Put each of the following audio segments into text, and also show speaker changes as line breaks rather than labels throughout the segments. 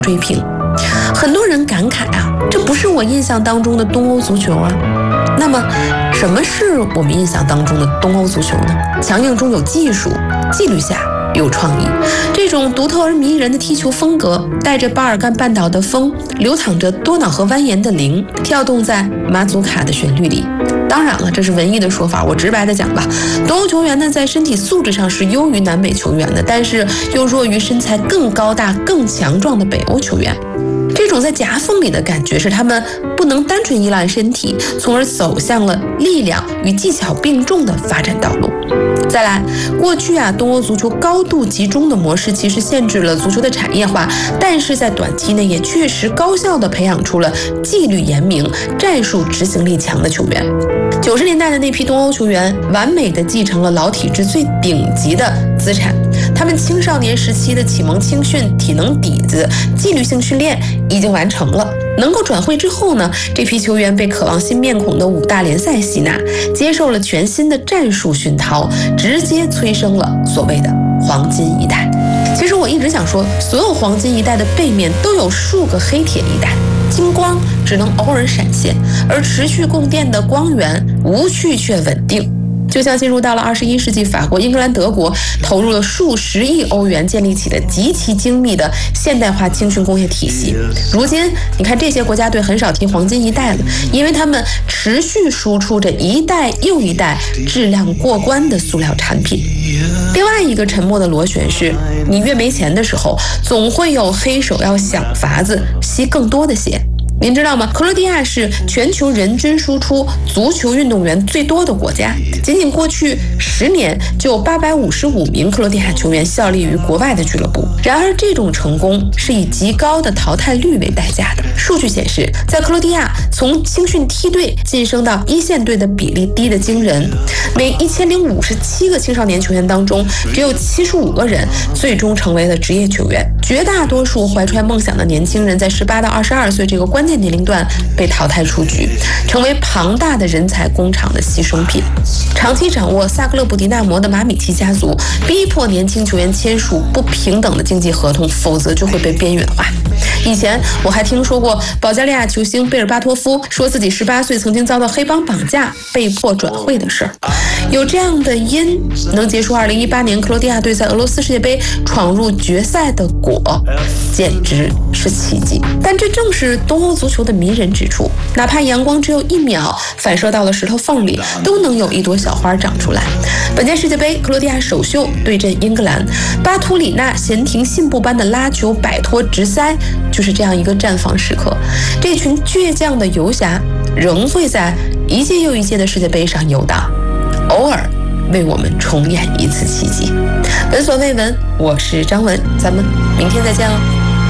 追平。很多人感慨啊，这不是我印象当中的东欧足球啊。那么什么是我们印象当中的东欧足球呢？强硬中有技术，纪律下有创意，这种独特而迷人的踢球风格，带着巴尔干半岛的风，流淌着多瑙河蜿蜒的灵，跳动在马祖卡的旋律里。当然了，这是文艺的说法，我直白的讲吧，东欧球员呢，在身体素质上是优于南美球员的，但是又弱于身材更高大、更强壮的北欧球员。这种在夹缝里的感觉，是他们不能单纯依赖身体，从而走向了力量与技巧并重的发展道路。再来，过去东欧足球高度集中的模式其实限制了足球的产业化，但是在短期内也确实高效地培养出了纪律严明、战术执行力强的球员。90年代的那批东欧球员，完美地继承了老体制最顶级的资产。他们青少年时期的启蒙青训、体能底子、纪律性训练已经完成了。能够转会之后呢，这批球员被渴望新面孔的5大联赛吸纳，接受了全新的战术熏陶，直接催生了所谓的黄金一代。其实我一直想说，所有黄金一代的背面都有数个黑铁一代，金光只能偶尔闪现，而持续供电的光源无趣却稳定。就像进入到了21世纪，法国、英格兰、德国投入了数十亿欧元建立起的极其精密的现代化青训工业体系。如今你看这些国家队很少提黄金一代了，因为他们持续输出着一代又一代质量过关的塑料产品。另外一个沉默的螺旋是，你越没钱的时候，总会有黑手要想法子吸更多的血。您知道吗？克罗地亚是全球人均输出足球运动员最多的国家，仅仅过去10年就有855名克罗地亚球员效力于国外的俱乐部。然而这种成功是以极高的淘汰率为代价的。数据显示，在克罗地亚从青训梯队晋升到一线队的比例低得惊人，每1057个青少年球员当中，只有75个人最终成为了职业球员。绝大多数怀揣梦想的年轻人在18到22岁这个关键年龄段被淘汰出局，成为庞大的人才工厂的牺牲品。长期掌握萨格勒布迪纳摩的马米奇家族逼迫年轻球员签署不平等的经济合同，否则就会被边缘化。以前我还听说过保加利亚球星贝尔巴托夫说自己18岁曾经遭到黑帮绑架，被迫转会的事儿。有这样的因能结束2018年克罗地亚队在俄罗斯世界杯闯入决赛的果，简直是奇迹。但这正是东欧足球的迷人之处，哪怕阳光只有1秒反射到了石头缝里，都能有一朵小花长出来。本届世界杯，克罗地亚首秀对阵英格兰，巴图里纳闲庭信步般的拉球摆脱直塞，就是这样一个绽放时刻。这群倔强的游侠仍会在一届又一届的世界杯上游荡，偶尔为我们重演一次奇迹。闻所未闻，我是张文，咱们明天再见哦。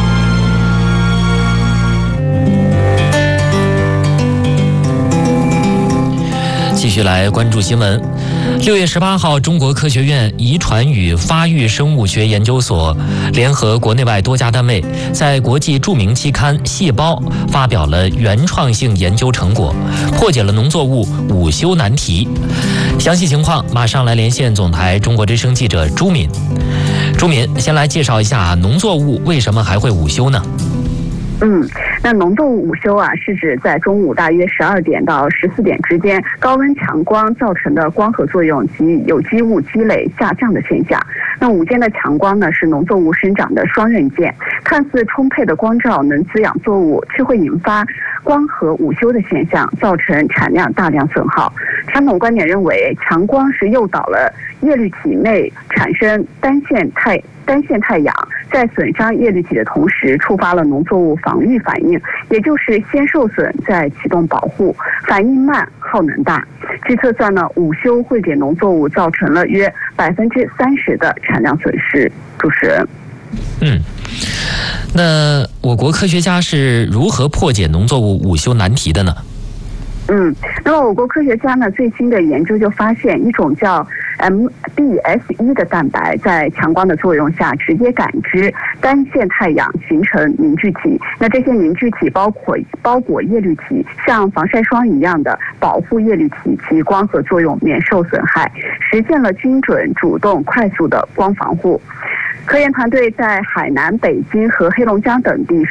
继续来关注新闻。6月18号，中国科学院遗传与发育生物学研究所联合国内外多家单位，在国际著名期刊《细胞》发表了原创性研究成果，破解了农作物午休难题。详细情况马上来连线总台中国之声记者朱敏。朱敏，先来介绍一下农作物为什么还会午休呢？
那农作物午休是指在中午大约12点到14点之间，高温强光造成的光合作用及有机物积累下降的现象。那午间的强光呢，是农作物生长的双刃剑，看似充沛的光照能滋养作物，却会引发光合午休的现象，造成产量大量损耗。传统观点认为，强光是诱导了叶绿体内产生单线态氧，在损伤叶绿体的同时，触发了农作物防御反应，也就是先受损再启动保护，反应慢，耗能大。据测算呢，午休会给农作物造成了约30%的产量损失。主持人，
那我国科学家是如何破解农作物午休难题的呢？
那么我国科学家呢，最新的研究就发现，一种叫MBS1的蛋白在强光的作用下，直接感知单线态氧，形成凝聚体。那这些凝聚体包裹叶绿体，像防晒霜一样的保护叶绿体及光合作用免受损害，实现了精准、主动、快速的光防护。 科研团队在海南、北京和黑龙江等地